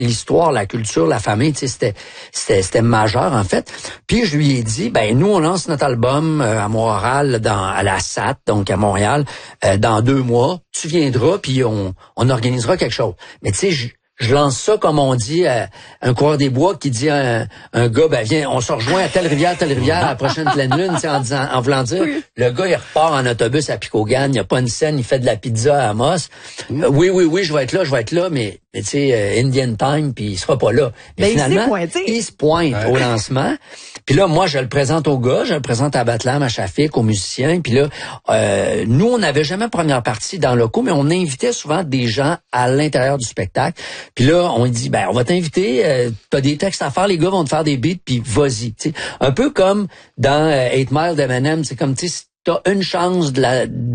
l'histoire, la culture, la famille, tu sais, c'était majeur, en fait. Puis je lui ai dit, ben nous, on lance notre album à Montréal, à la SAT, donc à Montréal, dans 2 mois. Tu viendras, puis on organisera quelque chose. Mais tu sais, je lance ça, comme on dit, un coureur des bois qui dit à un gars, ben viens, on se rejoint à telle rivière, à la prochaine pleine lune, en voulant dire, le gars, il repart en autobus à Picogan, il n'y a pas une scène, il fait de la pizza à Amos. Oui, je vais être là, mais tu sais, Indian Time, puis il sera pas là. Mais finalement, il se pointe au lancement. Puis là, moi, je le présente aux gars, je le présente à Batlam, à Shafik, aux musiciens. Puis là, nous, on n'avait jamais première partie dans le locaux, mais on invitait souvent des gens à l'intérieur du spectacle. Puis là, on dit, ben, on va t'inviter, t'as des textes à faire, les gars vont te faire des beats, puis vas-y. T'sais. Un peu comme dans 8 Mile d'Eminem, c'est comme, tu sais, si t'as une chance de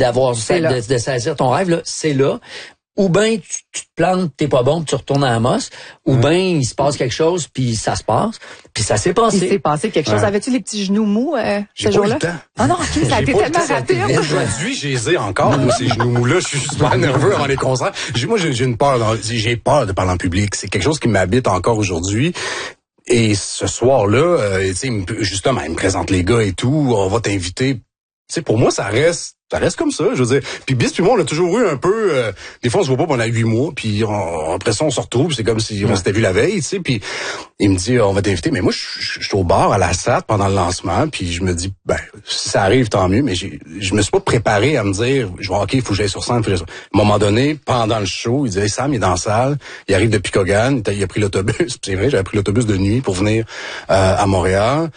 saisir ton rêve, là, c'est là. Ou ben tu te plantes, t'es pas bon, puis tu retournes à Amos, ou ben il se passe quelque chose, puis ça se passe. Puis ça s'est passé. Il s'est passé quelque chose. Avais-tu les petits genoux mous ce jour-là? J'ai pas eu le temps. Ah non, OK, ça a été tellement rapide. Aujourd'hui, j'ai les ai encore, moi, ces genoux mous-là. Je suis super nerveux avant les concerts. Moi, j'ai une peur. J'ai peur de parler en public. C'est quelque chose qui m'habite encore aujourd'hui. Et ce soir-là, justement, il me présente les gars et tout. On va t'inviter. Tu sais, pour moi, ça reste comme ça, je veux dire. Puis Bis puis moi, on a toujours eu un peu... des fois, on se voit pas pendant 8 mois, puis après ça, on se retrouve, c'est comme si on s'était vu la veille, tu sais. Puis il me dit, on va t'inviter. Mais moi, je suis au bar à la SAT pendant le lancement, puis je me dis, ben, si ça arrive, tant mieux. Mais je me suis pas préparé à me dire, OK, il faut que j'aille sur scène. À un moment donné, pendant le show, il dit, hey, Sam, il est dans la salle, il arrive de Picogan, il a pris l'autobus. Puis c'est vrai, j'avais pris l'autobus de nuit pour venir à Montréal.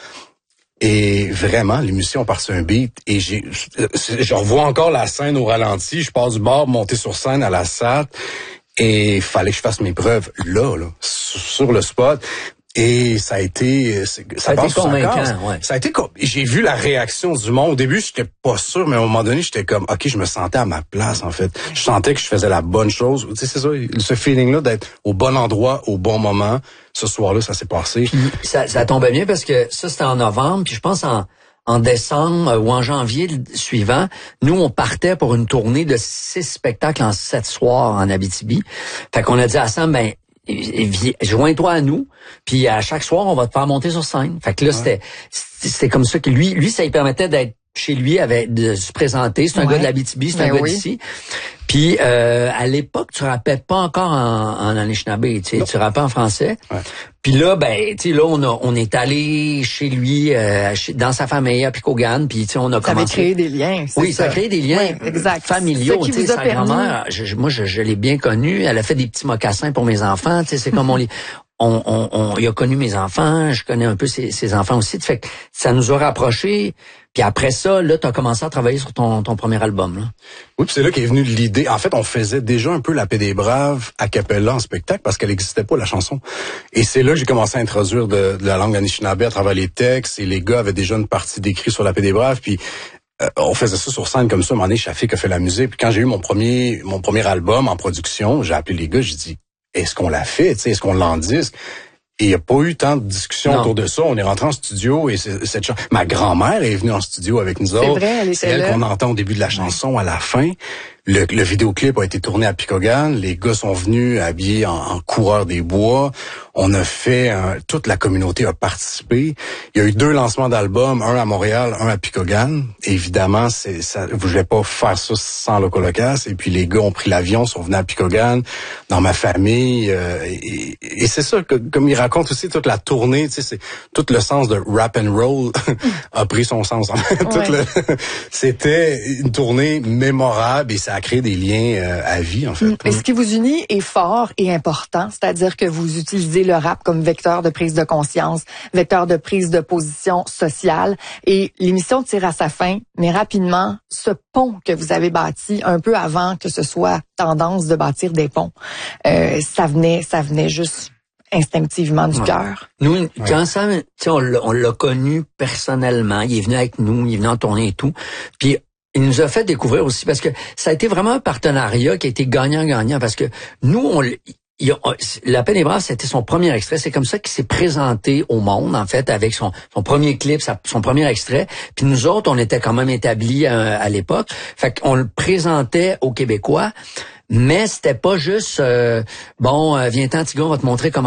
Et vraiment, l'émission part sur un beat et je revois encore la scène au ralenti. Je pars du bar, monter sur scène à la SAT et il fallait que je fasse mes preuves là, sur le spot. Et ça a été convaincant, ouais. Ça a été j'ai vu la réaction du monde. Au début, j'étais pas sûr, mais à un moment donné, j'étais comme OK, je me sentais à ma place en fait. Je sentais que je faisais la bonne chose. Tu sais, c'est ça, ce feeling là d'être au bon endroit au bon moment. Ce soir-là, ça s'est passé. Puis, ça tombait bien parce que ça c'était en novembre, puis je pense en décembre ou en janvier suivant, nous on partait pour une tournée de 6 spectacles en 7 soirs en Abitibi. Fait qu'on a dit à Sam, ben joins-toi à nous, puis à chaque soir, on va te faire monter sur scène. Fait que là, c'était comme ça que lui, ça lui permettait d'être chez lui, de se présenter. C'est un gars de l'Abitibi, c'est un gars d'ici. Puis à l'époque, tu rappelles pas encore en Anishinaabe, tu rappelles en français. Ouais. Puis là, ben, tu sais, là, on est allé chez lui, dans sa famille à Picogan, puis tu sais, on a commencé. Ça avait créé des liens. Oui, ça a créé des liens familiaux. Tu sais, sa grand-mère, moi, je l'ai bien connue. Elle a fait des petits mocassins pour mes enfants. Tu sais, c'est comme il a connu mes enfants, je connais un peu ses enfants aussi. Fait que ça nous a rapprochés. Puis après ça, là, t'as commencé à travailler sur ton premier album, là. Oui, puis c'est là qu'est venue l'idée. En fait, on faisait déjà un peu la Paix des Braves a cappella en spectacle parce qu'elle n'existait pas, la chanson. Et c'est là que j'ai commencé à introduire de la langue Anishinaabe à travers les textes. Et les gars avaient déjà une partie d'écrit sur la Paix des Braves. Puis on faisait ça sur scène comme ça. À un moment donné, Shafik a fait la musique. Puis quand j'ai eu mon premier album en production, j'ai appelé les gars, j'ai dit, est-ce qu'on l'a fait? Est-ce qu'on l'endisque? Et il n'y a pas eu tant de discussions autour de ça. On est rentré en studio et ma grand-mère est venue en studio avec nous autres. C'est vrai, c'est elle qu'on entend au début de la chanson, à la fin. Le vidéoclip a été tourné à Picogan. Les gars sont venus habillés en coureurs des bois. On a fait... toute la communauté a participé. Il y a eu 2 lancements d'albums, un à Montréal, un à Picogan. Et évidemment, je voulais pas faire ça sans Loco-Locas. Et puis les gars ont pris l'avion, sont venus à Picogan, dans ma famille. Et c'est ça, comme il raconte aussi toute la tournée, tu sais, c'est tout le sens de rap and roll a pris son sens. C'était une tournée mémorable et ça a créé des liens à vie, en fait. Et ce qui vous unit est fort et important, c'est-à-dire que vous utilisez le rap comme vecteur de prise de conscience, vecteur de prise de position sociale. Et l'émission tire à sa fin, mais rapidement, ce pont que vous avez bâti un peu avant que ce soit tendance de bâtir des ponts, ça venait juste instinctivement du cœur. Nous, quand Sam, on l'a connu personnellement, il est venu avec nous, il est venu en tournée et tout, puis il nous a fait découvrir aussi, parce que ça a été vraiment un partenariat qui a été gagnant-gagnant, parce que nous, La Paix des Braves, c'était son premier extrait. C'est comme ça qu'il s'est présenté au monde, en fait, avec son premier clip, son premier extrait. Puis nous autres, on était quand même établis à l'époque. Fait qu'on le présentait aux Québécois, mais c'était pas juste, viens-t'en, Tigon, on va te montrer comment